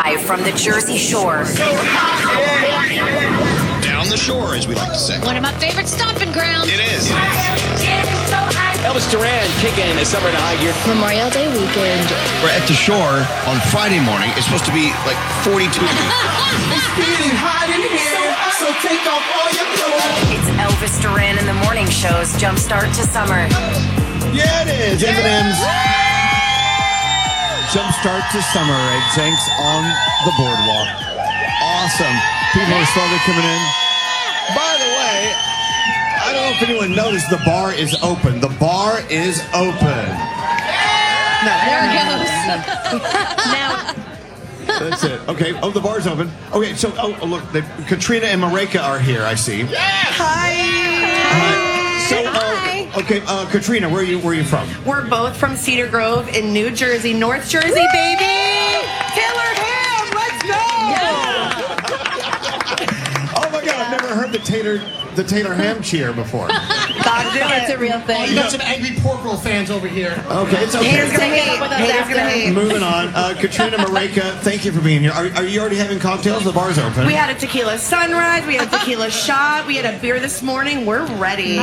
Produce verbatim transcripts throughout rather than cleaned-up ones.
Live from the Jersey Shore. Down the shore, as we like to say. One of my favorite stomping grounds. It is. Elvis Duran kicking a summer to high gear. Memorial Day weekend. We're at the shore on Friday morning. It's supposed to be like forty-two. It's getting hot in here, so take off all your clothes. It's Elvis Duran in the morning show's Jumpstart to Summer. Yeah, it is. Yeah. Eminem's Jumpstart to Summer at Jenks on the boardwalk. Awesome. People are slowly coming in. By the way, I don't know if anyone noticed, the bar is open. The bar is open. There it goes. Now, That's it. Okay. Oh, the bar's open. Okay, so, oh, oh, look, the, Katrina and Marika are here, I see. Hi. So, uh, okay, uh, Katrina, where are you? Where are you from? We're both from Cedar Grove in New Jersey, North Jersey, baby. Taylor Ham, let's go. Oh my God, I've never heard the Taylor the Taylor Ham cheer before. Gotta do it's a it. real thing. You got some angry pork roll fans over here. Okay, it's Haters okay. gonna hate. Haters gonna hate. Moving on. Uh, Katrina, Marika, thank you for being here. Are, are you already having cocktails? The bar's open. We had a tequila sunrise. We had a tequila shot. We had a beer this morning. We're ready.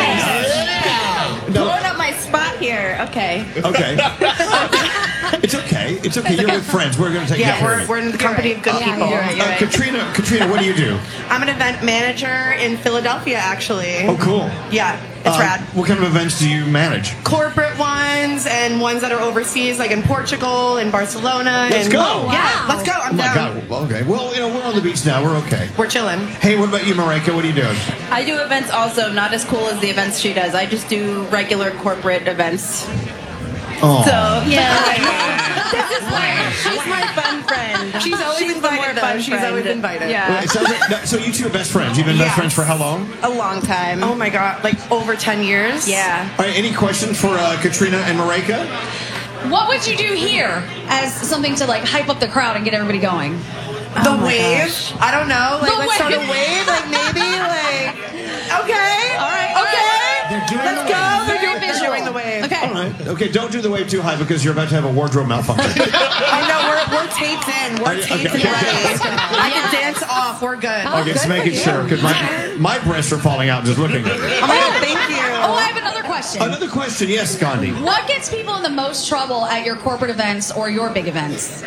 No, Pulling up my spot here. Okay. okay. It's okay. It's okay. You're with friends. We're going to take Yeah, care we're, of we're in the company of good Yeah, people. you're right, you're Uh, right. Katrina, Katrina, what do you do? I'm an event manager in Philadelphia, actually. Oh, cool. Yeah, it's Uh, rad. What kind of events do you manage? Corporate ones and ones that are overseas, like in Portugal and Barcelona. Let's and, go. Oh, yeah, Wow. let's go. I'm Oh my down. God. Okay. Well, you know, we're on the beach now. We're okay. We're chilling. Hey, what about you, Marika? What are you doing? I do events also, not as cool as the events she does. I just do regular corporate events. Oh. So, Yeah. this is why she's my fun friend. She's always She's the more invited, though. fun She's friend. always invited. Yeah. Well, it sounds like, no, so you two are best friends. You've been best Yes. friends for how long? A long time. Oh my god, like over ten years? Yeah. All right, any questions for uh, Katrina and Marika? What would you do here as something to like hype up the crowd and get everybody going? The Oh my wave? gosh. I don't know. Like, The let's start a wave. wave. Like, maybe, like. Okay. All right, Okay. They're doing Let's the go. wave. They're Very doing, they're visual. doing the wave. Okay. All right. Okay, don't do the wave too high because you're about to have a wardrobe malfunction. I know. We're, we're taped in. We're Are you- taped okay, and okay. ready. I can dance off. We're good. Okay, just making sure because my, my breasts are falling out just looking at it. Oh my god, thank you. Oh, I have another question. Another question. Yes, Gandhi. What gets people in the most trouble at your corporate events or your big events?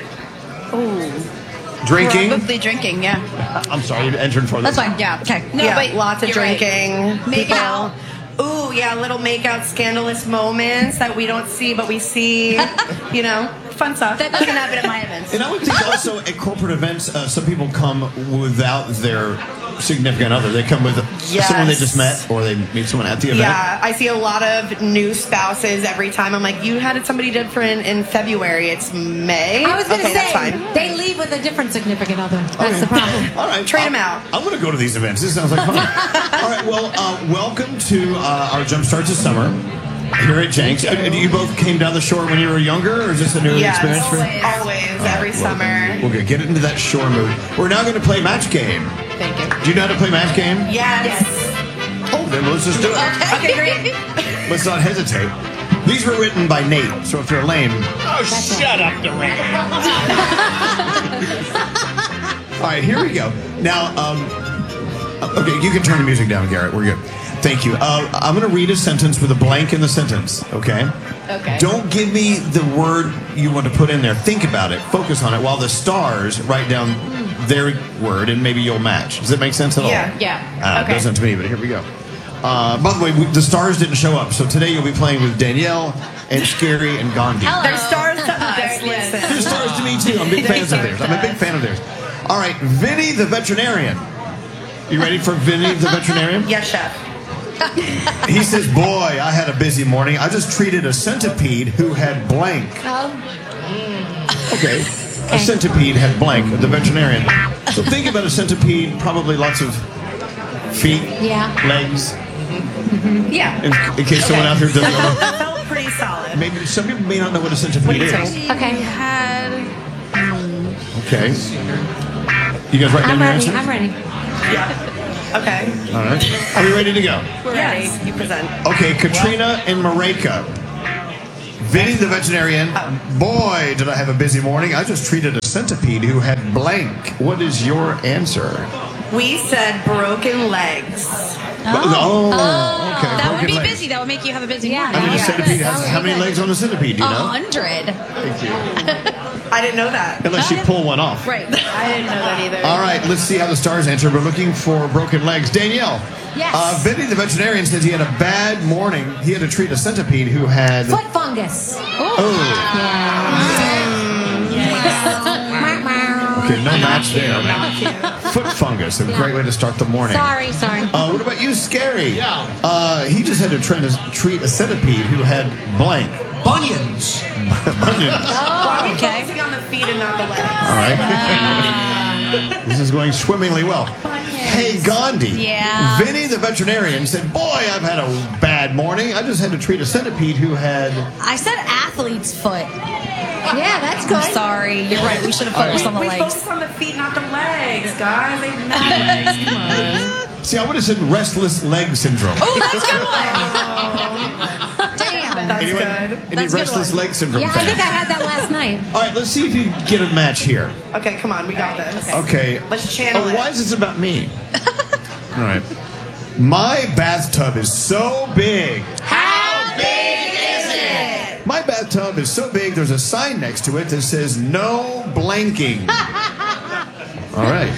Drinking. Probably drinking, yeah. I'm sorry, you entered for this. That's fine. Yeah. Okay. No, yeah, but lots of you're right. drinking. Make people. out. Ooh, yeah, little make out scandalous moments that we don't see, but we see. You know, fun stuff. That doesn't happen at my events. And I would think also at corporate events, uh, some people come without their significant other. They come with Yes. someone they just met, or they meet someone at the event. Yeah, I see a lot of new spouses every time. I'm like, you had somebody different in February. It's May. I was going to okay, say, that's fine. they leave with a different significant other. That's the problem. All right, Trade I'm- 'em out. I'm going to go to these events. This sounds like fun. All right, well, uh, welcome to uh, our Jumpstart to Summer here at Jenks. Uh, you both came down the shore when you were younger, or is this a new Yes, experience for you? always, every summer. We're going to get into that shore mood. We're now going to play match game. Thank you. Do you know how to play match game? Yes. Oh, then let's just do it. Okay, great. Let's not hesitate. These were written by Nate, so if they're lame. Oh, shut up, Duran. All right, here we go. Now, um, okay, you can turn the music down, Garrett. We're good. Thank you. Uh, I'm going to read a sentence with a blank in the sentence, okay? Okay. Don't give me the word you want to put in there. Think about it. Focus on it while the stars write down their word, and maybe you'll match. Does that make sense at all? Yeah. Yeah. Uh, Okay. It doesn't to me, but here we go. Uh, by the way, we, the stars didn't show up, so today you'll be playing with Danielle and Scary and Gandhi. They're stars to us. Very good. They're Listen. stars to me too. I'm big fans of theirs. I'm a big fan of theirs. All right, Vinny the veterinarian. You ready for Vinny the veterinarian? Yes, chef. He says, "Boy, I had a busy morning. I just treated a centipede who had blank." Okay, a centipede had blank. The veterinarian. So think about a centipede. Probably lots of feet, Yeah. legs. Yeah. In, in case someone out there doesn't know, That felt pretty solid. maybe some people may not know what a centipede is. Okay. Had. Okay. You guys write down I'm your ready. answers? I'm ready. Okay. All right. Are we ready to go? Yes, you present. Okay, Katrina and Marika. Vinny the veterinarian. Boy, did I have a busy morning. I just treated a centipede who had blank. What is your answer? We said broken legs. Oh, Oh, okay. that would broken be legs. busy. That would make you have a busy Yeah. morning. I mean, a Yeah. centipede has how many legs on a centipede? Do A you know? hundred. Thank you. I didn't know that. Unless you pull one off. Right. I didn't know that either. All right, let's see how the stars answer. We're looking for broken legs. Danielle. Yes. Uh, Vinny the veterinarian says he had a bad morning. He had to treat a centipede who had. Foot fungus. Okay, no match there. Foot fungus, a great way to start the morning. Sorry, sorry. Uh, what about you, Scary? Yeah. Uh, he just had to try to treat a centipede who had blank. Bunions. Bunions. Why are we okay. focusing on the feet and not the legs? All right. This is going swimmingly well. Hey, Gandhi. Yeah. Vinny the veterinarian said, boy, I've had a bad morning. I just had to treat a centipede who had... I said athlete's foot. Yeah, that's good. I'm sorry. You're right. We should have focused on the We legs. focus on the feet, not the legs, guys. They have legs. Come on. See, I would have said restless leg syndrome. Oh, that's a good one. Damn. That's Anyone? good. Any That's a good restless one. leg syndrome Yeah, I fans? think I had that last night. All right, let's see if you can get a match here. Okay, come on. We got this. Okay. Let's channel Oh, it. why is this about me? All right. My bathtub is so big. How big is it? My bathtub is so big, there's a sign next to it that says no blanking. All right.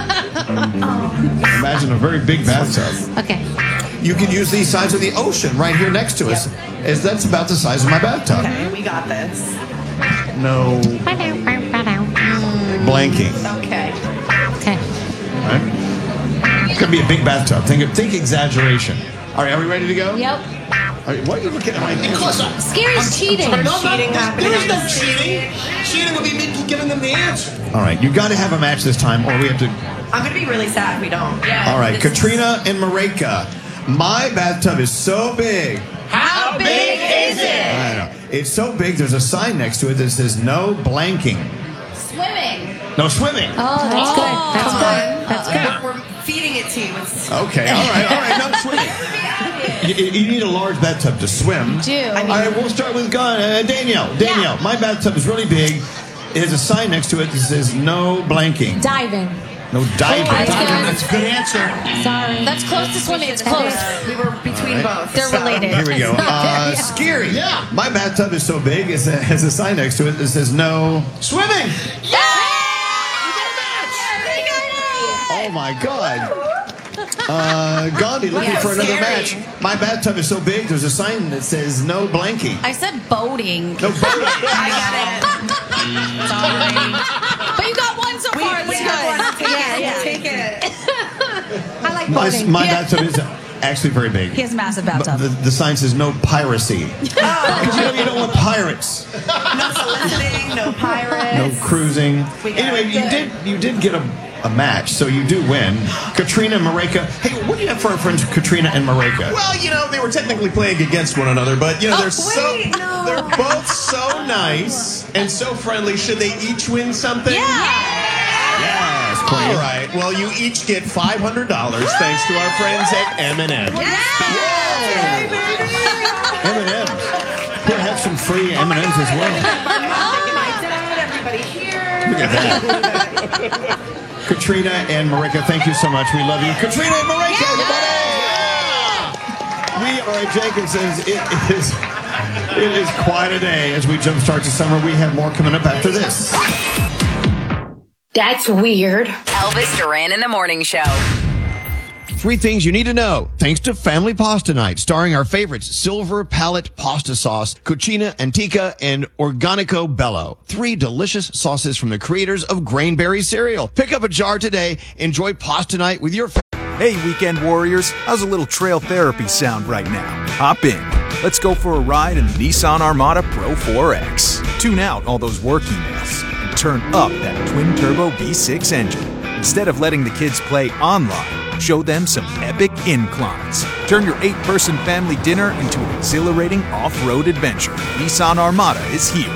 Imagine a very big bathtub. Okay. You can use these signs in the ocean right here next to us. As that's about the size of my bathtub. Okay, we got this. No blanking. Okay. Okay. All right. It's gonna be a big bathtub. Think think exaggeration. All right, are we ready to go? Yep. All right, why are you looking at my Because I'm Scary's cheating. No, no, Cheating there- happening. there is no cheating. Cheating would be me giving them the answer. All right, you got to have a match this time, or we have to. I'm going to be really sad if we don't. Yeah. All right, Katrina and Mareka. My bathtub is so big. How big is I it? don't know. It's so big. There's a sign next to it that says no blanking. Swimming. No swimming. Oh, that's good. That's Come good. on. That's We're- good. We're feeding it to you. It's- Okay. All right. All right. No swimming. You, you need a large bathtub to swim. Do. All right, we'll start with Gun- uh, Danielle. Danielle, my bathtub is really big. It has a sign next to it that says no blanking. Diving. No diving. That's good. That's a good answer. Sorry. That's close to swimming. It's close. We were between both. They're so- related. Here we go. Uh, Scary. Yeah. My bathtub is so big, it has a sign next to it that says no. Swimming. Oh my God. Uh, Gandhi, looking Yeah, for another scary. match. My bathtub is so big, there's a sign that says no blanking. I said boating. No boating. I got it. Sorry. But you got one so We, far. we That's have good. one. Take Yeah, it. yeah. Take it. I like My, boating. my Yeah. bathtub is actually very big. He has a massive But bathtub. the, the sign says no piracy. Because you know you don't want pirates. No soliciting, no pirates. No cruising. We got Anyway, it. you did you did get a, a match, so you do win. Katrina and Mareka. Hey, what do you have for our friends Katrina and Mareka? Well, you know, they were technically playing against one another, but you know, Oh, they're so wait, no. they're both so nice and so friendly. Should they each win something? Yes, All Queen. right. Well, you each get five hundred dollars thanks to our friends at M and M. M and M's. Here, have some free M and M's as well. My dad, everybody here. Look at that. Katrina and Mareka, thank you so much. We love you. Katrina and Mareka, everybody! We are at Jenkinson's. It is, it is quite a day as we jumpstart to summer. We have more coming up after this. That's weird. Elvis Duran in the Morning Show. Three things you need to know. Thanks to Family Pasta Night, starring our favorites, Silver Palette Pasta Sauce, Cucina Antica, and Organico Bello. Three delicious sauces from the creators of Grainberry cereal. Pick up a jar today. Enjoy Pasta Night with your family. Hey, weekend warriors, how's a little trail therapy sound right now? Hop in. Let's go for a ride in the Nissan Armada Pro four X. Tune out all those work emails and turn up that twin-turbo V six engine. Instead of letting the kids play online, show them some epic inclines. Turn your eight-person family dinner into an exhilarating off-road adventure. Nissan Armada is here.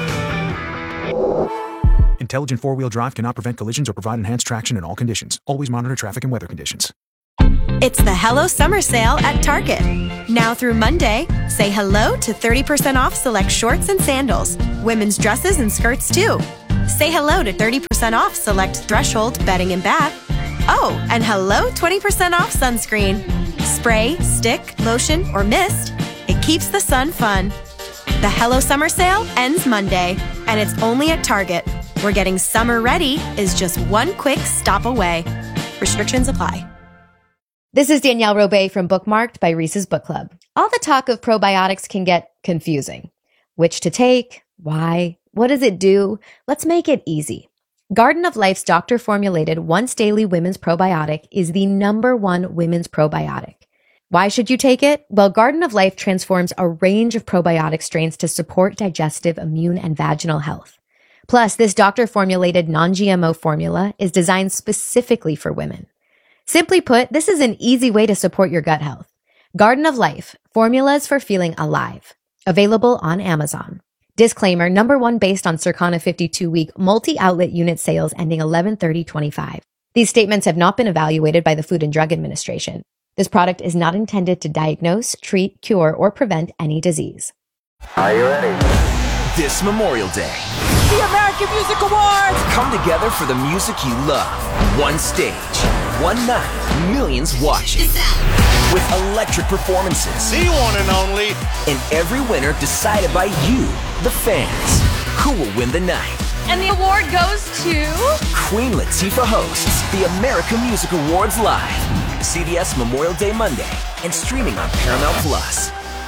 Intelligent four-wheel drive cannot prevent collisions or provide enhanced traction in all conditions. Always monitor traffic and weather conditions. It's the Hello Summer Sale at Target. Now through Monday, say hello to thirty percent off select shorts and sandals, women's dresses and skirts too. Say hello to thirty percent off select Threshold bedding and bath. Oh, and hello twenty percent off sunscreen. Spray, stick, lotion, or mist, it keeps the sun fun. The Hello Summer Sale ends Monday, and it's only at Target, where getting summer ready is just one quick stop away. Restrictions apply. This is Danielle Robay from Bookmarked by Reese's Book Club. All the talk of probiotics can get confusing. Which to take? Why? What does it do? Let's make it easy. Garden of Life's doctor-formulated once-daily women's probiotic is the number one women's probiotic. Why should you take it? Well, Garden of Life transforms a range of probiotic strains to support digestive, immune, and vaginal health. Plus, this doctor-formulated non-G M O formula is designed specifically for women. Simply put, this is an easy way to support your gut health. Garden of Life, formulas for feeling alive. Available on Amazon. Disclaimer, number one based on Circana fifty-two week multi-outlet unit sales ending eleven thirty twenty-five. These statements have not been evaluated by the Food and Drug Administration. This product is not intended to diagnose, treat, cure, or prevent any disease. Are you ready? This Memorial Day, the American Music Awards come together for the music you love. One stage, one night, millions watching. With electric performances. The one and only. And every winner decided by you, the fans. Who will win the night? And the award goes to... Queen Latifah hosts the American Music Awards live. C B S Memorial Day Monday and streaming on Paramount Plus.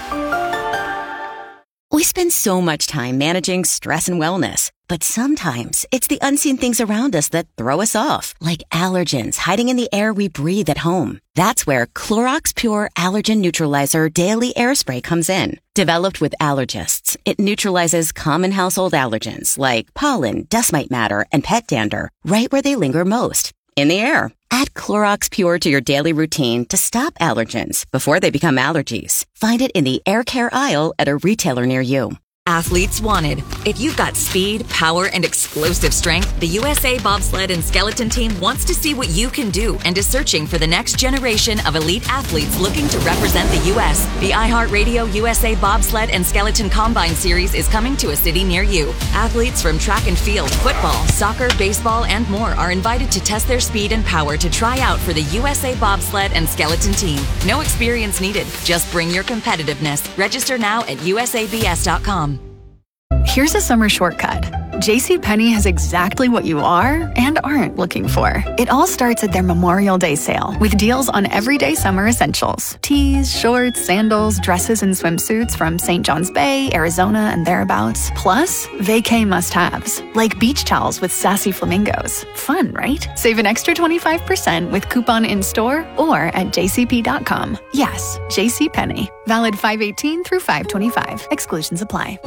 We spend so much time managing stress and wellness, but sometimes it's the unseen things around us that throw us off, like allergens hiding in the air we breathe at home. That's where Clorox Pure Allergen Neutralizer Daily Air Spray comes in. Developed with allergists, it neutralizes common household allergens like pollen, dust mite matter, and pet dander right where they linger most, in the air. Add Clorox Pure to your daily routine to stop allergens before they become allergies. Find it in the air care aisle at a retailer near you. Athletes wanted. If you've got speed, power, and explosive strength, the U S A Bobsled and Skeleton Team wants to see what you can do and is searching for the next generation of elite athletes looking to represent the U S The iHeartRadio U S A Bobsled and Skeleton Combine Series is coming to a city near you. Athletes from track and field, football, soccer, baseball, and more are invited to test their speed and power to try out for the U S A Bobsled and Skeleton Team. No experience needed. Just bring your competitiveness. Register now at U S A B S dot com. Here's a summer shortcut. JCPenney has exactly what you are and aren't looking for. It all starts at their Memorial Day sale with deals on everyday summer essentials. Tees, shorts, sandals, dresses, and swimsuits from Saint John's Bay, Arizona, and thereabouts. Plus, vacay must-haves, like beach towels with sassy flamingos. Fun, right? Save an extra twenty-five percent with coupon in-store or at j c p dot com. Yes, JCPenney. Valid five eighteen through five twenty-five. Exclusions apply.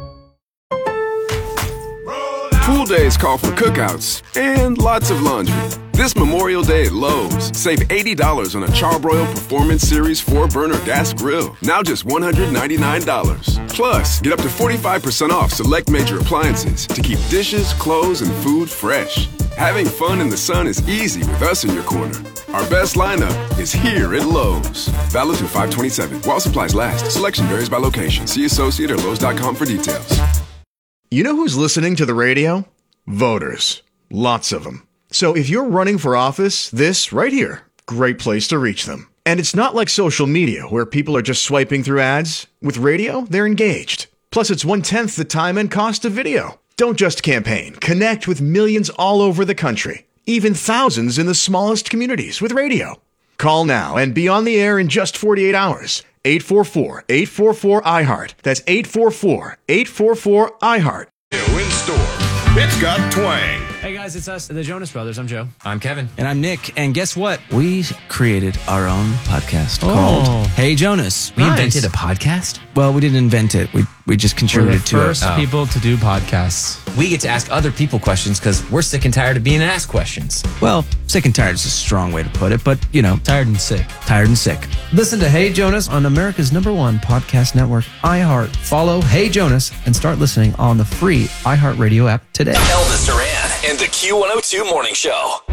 Pool days call for cookouts and lots of laundry. This Memorial Day at Lowe's, save eighty dollars on a Charbroil Performance Series four burner gas grill. Now just one hundred ninety-nine dollars. Plus, get up to forty-five percent off select major appliances to keep dishes, clothes, and food fresh. Having fun in the sun is easy with us in your corner. Our best lineup is here at Lowe's. Valid through five twenty-seven. While supplies last. Selection varies by location. See associate or lowes dot com for details. You know who's listening to the radio? Voters. Lots of them. So if you're running for office, this right here, great place to reach them. And it's not like social media where people are just swiping through ads. With radio, they're engaged. Plus, it's one-tenth the time and cost of video. Don't just campaign. Connect with millions all over the country. Even thousands in the smallest communities with radio. Call now and be on the air in just forty-eight hours. eight four four, eight four four, I heart. That's eight four four, eight four four, I heart. In store, it's got twang. Hey guys, it's us, the Jonas Brothers. I'm Joe. I'm Kevin. And I'm Nick. And guess what? We created our own podcast oh. called Hey Jonas. We nice. invented a podcast? Well, we didn't invent it. We we just contributed to it. We're the first oh. people to do podcasts. We get to ask other people questions because we're sick and tired of being asked questions. Well, sick and tired is a strong way to put it, but, you know. Tired and sick. Tired and sick. Listen to Hey Jonas on America's number one podcast network, iHeart. Follow Hey Jonas and start listening on the free iHeartRadio app today. Elvis Duran and the Q one oh two Morning Show.